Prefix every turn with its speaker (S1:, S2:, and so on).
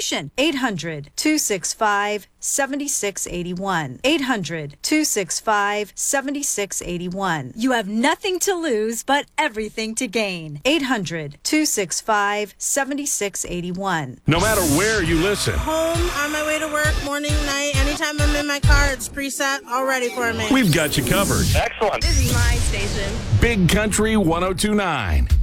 S1: information. 800-265-7681. 800-265-7681. You have nothing to lose, but everything to gain. 800-265-7681.
S2: No matter where you listen.
S3: Home, on my way to work, morning, night, anytime I'm in my car, it's preset, all ready for me.
S2: We've got you covered.
S4: Excellent.
S5: This is my station.
S2: Big Country 102.9.